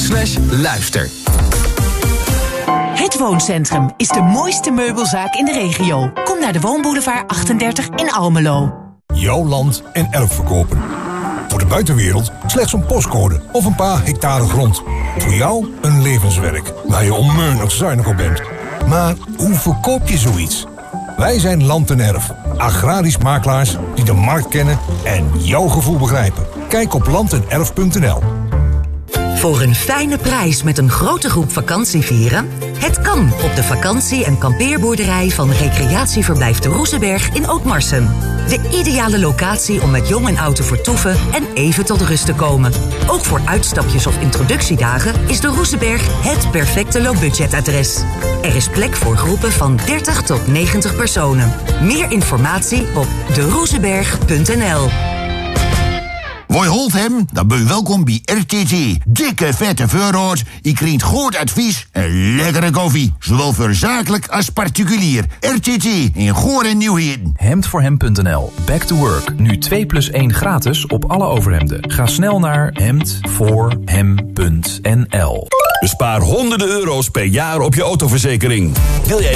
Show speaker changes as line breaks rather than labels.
www.wijngaard.nl/luister.
Het Wooncentrum is de mooiste meubelzaak in de regio. Kom naar de Woonboulevard 38 in Almelo.
Jouw land en erf verkopen. Voor de buitenwereld slechts een postcode of een paar hectare grond. Voor jou een levenswerk waar je onmeunig zuinig op bent. Maar hoe verkoop je zoiets? Wij zijn Land en Erf. Agrarisch makelaars die de markt kennen en jouw gevoel begrijpen. Kijk op landenerf.nl.
Voor een fijne prijs met een grote groep vakantie vieren? Het kan op de vakantie- en kampeerboerderij van Recreatieverblijf de Roezeberg in Ootmarsum. De ideale locatie om met jong en oud te vertoeven en even tot rust te komen. Ook voor uitstapjes of introductiedagen is de Roezeberg het perfecte low-budget-adres. Er is plek voor groepen van 30 tot 90 personen. Meer informatie op deroezeberg.nl.
Woi holt hem, dan ben je welkom bij RTT. Dikke vette voorraad, je krijgt goed advies en lekkere koffie. Zowel voor zakelijk als particulier. RTT in Goor en Nieuwheden.
Hemdvoorhem.nl. Back to work. Nu 2+1 gratis op alle overhemden. Ga snel naar hemdvoorhem.nl.
Bespaar honderden euro's per jaar op je autoverzekering. Wil jij